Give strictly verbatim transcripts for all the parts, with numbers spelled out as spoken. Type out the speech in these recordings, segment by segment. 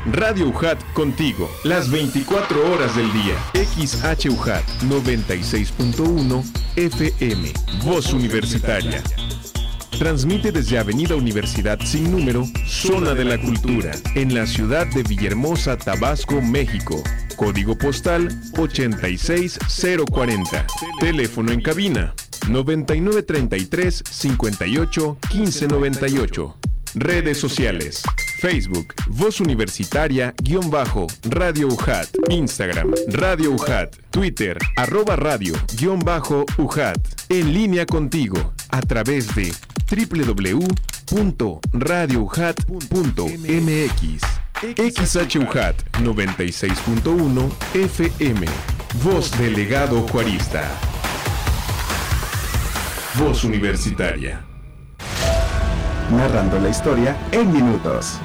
Radio U J A T contigo, las veinticuatro horas del día. X H U J A T noventa y seis punto uno F M, Voz Universitaria. Transmite desde Avenida Universidad sin número, Zona de la Cultura, en la ciudad de Villahermosa, Tabasco, México. Código postal ochenta y seis cero cuarenta. Teléfono en cabina noventa y nueve treinta y tres cincuenta y ocho quince noventa y ocho. Redes sociales: Facebook, Voz Universitaria, guión bajo, Radio U J A T. Instagram, Radio U J A T. Twitter, arroba radio, guión bajo, U J A T. En línea contigo, a través de doble u doble u doble u punto radio u j a t punto m x. X H U J A T noventa y seis punto uno F M. Voz del legado juarista. Voz Universitaria. Narrando la historia en minutos.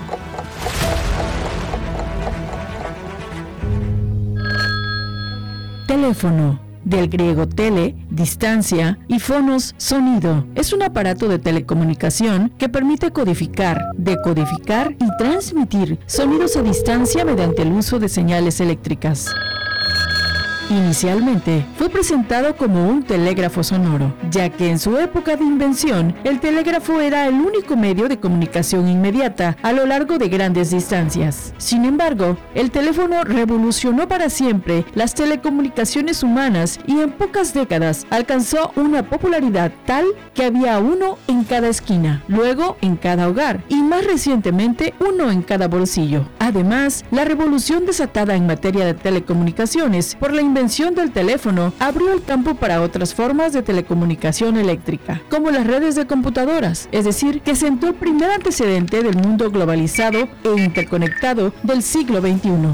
Teléfono, del griego tele, distancia, y fonos, sonido. Es un aparato de telecomunicación que permite codificar, decodificar y transmitir sonidos a distancia mediante el uso de señales eléctricas. Inicialmente, fue presentado como un telégrafo sonoro, ya que en su época de invención, el telégrafo era el único medio de comunicación inmediata a lo largo de grandes distancias. Sin embargo, el teléfono revolucionó para siempre las telecomunicaciones humanas y en pocas décadas alcanzó una popularidad tal que había uno en cada esquina, luego en cada hogar y más recientemente uno en cada bolsillo. Además, la revolución desatada en materia de telecomunicaciones por la invención del teléfono abrió el campo para otras formas de telecomunicación eléctrica, como las redes de computadoras, es decir, que sentó el primer antecedente del mundo globalizado e interconectado del siglo veintiuno.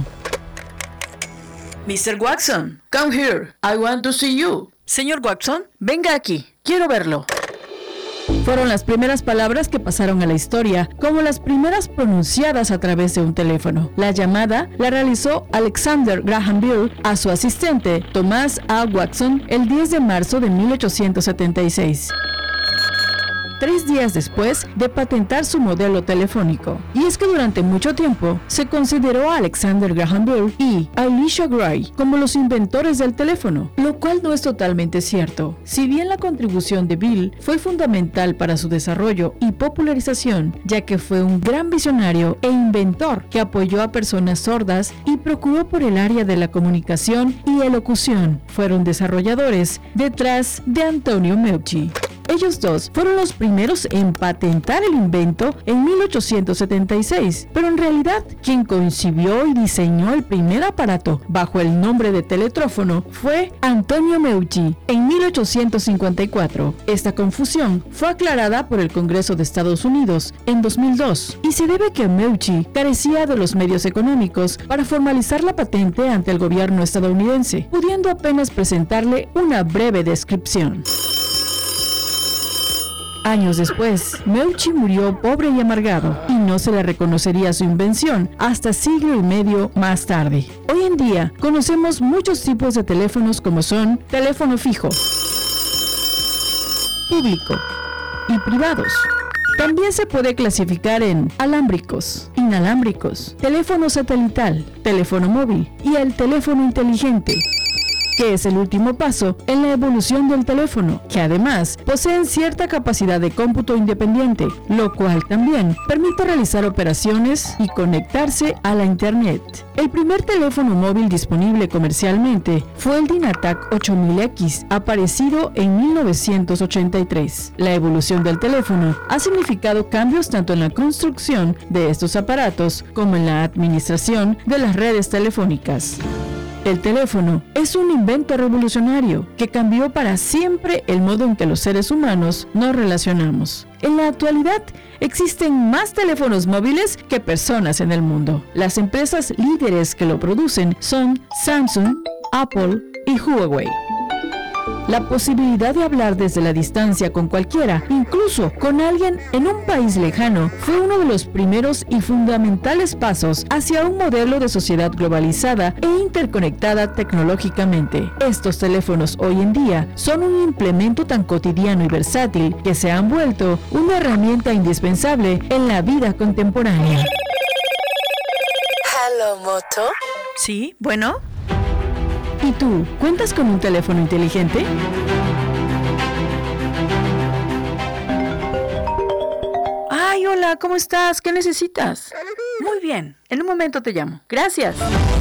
mister Watson, come here, I want to see you. Señor Watson, venga aquí, quiero verlo. Fueron las primeras palabras que pasaron a la historia, como las primeras pronunciadas a través de un teléfono. La llamada la realizó Alexander Graham Bell a su asistente, Thomas A. Watson, el diez de marzo de mil ochocientos setenta y seis. Tres días después de patentar su modelo telefónico. Y es que durante mucho tiempo se consideró a Alexander Graham Bell y a Elisha Gray como los inventores del teléfono, lo cual no es totalmente cierto. Si bien la contribución de Bell fue fundamental para su desarrollo y popularización, ya que fue un gran visionario e inventor que apoyó a personas sordas y procuró por el área de la comunicación y elocución, fueron desarrolladores detrás de Antonio Meucci. Ellos dos fueron los primeros en patentar el invento en mil ochocientos setenta y seis, pero en realidad quien concibió y diseñó el primer aparato bajo el nombre de teletrófono fue Antonio Meucci en mil ochocientos cincuenta y cuatro. Esta confusión fue aclarada por el Congreso de Estados Unidos en dos mil dos y se debe a que Meucci carecía de los medios económicos para formalizar la patente ante el gobierno estadounidense, pudiendo apenas presentarle una breve descripción. Años después, Meucci murió pobre y amargado, y no se le reconocería su invención hasta siglo y medio más tarde. Hoy en día, conocemos muchos tipos de teléfonos como son teléfono fijo, público y privados. También se puede clasificar en alámbricos, inalámbricos, teléfono satelital, teléfono móvil y el teléfono inteligente, que es el último paso en la evolución del teléfono, que además poseen cierta capacidad de cómputo independiente, lo cual también permite realizar operaciones y conectarse a la Internet. El primer teléfono móvil disponible comercialmente fue el Dynatac ocho mil X, aparecido en mil novecientos ochenta y tres. La evolución del teléfono ha significado cambios tanto en la construcción de estos aparatos como en la administración de las redes telefónicas. El teléfono es un invento revolucionario que cambió para siempre el modo en que los seres humanos nos relacionamos. En la actualidad, existen más teléfonos móviles que personas en el mundo. Las empresas líderes que lo producen son Samsung, Apple y Huawei. La posibilidad de hablar desde la distancia con cualquiera, incluso con alguien en un país lejano, fue uno de los primeros y fundamentales pasos hacia un modelo de sociedad globalizada e interconectada tecnológicamente. Estos teléfonos hoy en día son un implemento tan cotidiano y versátil que se han vuelto una herramienta indispensable en la vida contemporánea. ¿Aló, Moto? Sí, bueno. ¿Y tú, cuentas con un teléfono inteligente? Ay, hola, ¿cómo estás? ¿Qué necesitas? Muy bien, en un momento te llamo. Gracias.